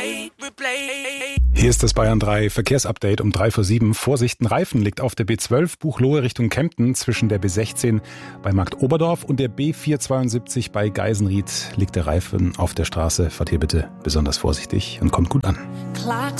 Hier ist das Bayern 3 Verkehrsupdate um 7:03. Vorsicht, ein Reifen liegt auf der B12 Buchloe Richtung Kempten zwischen der B16 bei Markt Oberdorf und der B472 bei Geisenried liegt der Reifen auf der Straße. Fahrt hier bitte besonders vorsichtig und kommt gut an.